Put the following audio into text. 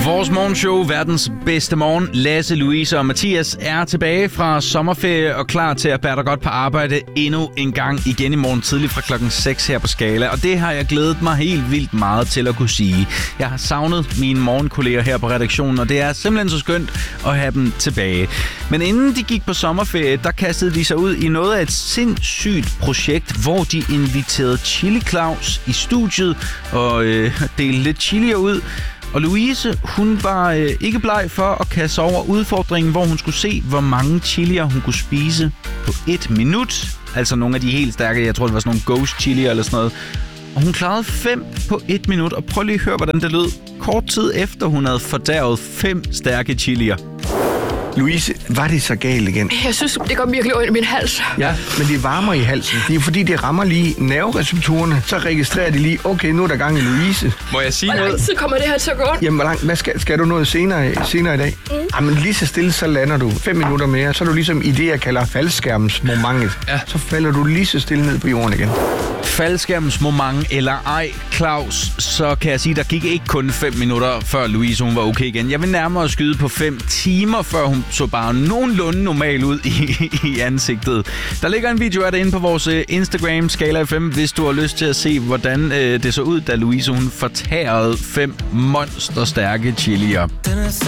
Vores morgenshow, verdens bedste morgen. Lasse, Louise og Mathias er tilbage fra sommerferie og klar til at bære dig godt på arbejde endnu en gang igen i morgen tidlig fra klokken 6 her på Skala. Og det har jeg glædet mig helt vildt meget til at kunne sige. Jeg har savnet mine morgenkolleger her på redaktionen, og det er simpelthen så skønt at have dem tilbage. Men inden de gik på sommerferie, der kastede de sig ud i noget af et sindssygt projekt, hvor de inviterede Chili Claus i studiet og delte lidt chilier ud. Og Louise, hun var ikke bleg for at kaste over udfordringen, hvor hun skulle se, hvor mange chilier hun kunne spise på 1 minut. Altså nogle af de helt stærke, jeg tror det var sådan nogle ghost chilier eller sådan noget. Og hun klarede 5 på 1 minut, og prøv lige at høre, hvordan det lød kort tid efter, hun havde fordærvet 5 stærke chilier. Louise, var det så galt igen? Jeg synes, det går virkelig ondt i min hals. Ja, men det varmer i halsen. Det er fordi, det rammer lige nervereceptorerne. Så registrerer de lige, okay, nu er der gang i Louise. Må jeg sige Hvor noget? lang tid kommer det her til at gå ondt? Jamen, hvad skal du noget senere i dag? Jamen, lige så stille, så lander du 5 minutter mere. Så er du ligesom i det, jeg kalder faldskærmsmomentet. Ja. Så falder du lige så stille ned på jorden igen. Faldskærmsmoment eller ej, Claus, så kan jeg sige, der gik ikke kun 5 minutter, før Louise hun var okay igen. Jeg vil nærmere skyde på 5 timer, før hun så bare nogenlunde normal ud i ansigtet. Der ligger en video af det inde på vores Instagram, Skala FM, hvis du har lyst til at se, hvordan det så ud, da Louise hun fortærede 5 monsterstærke chilier.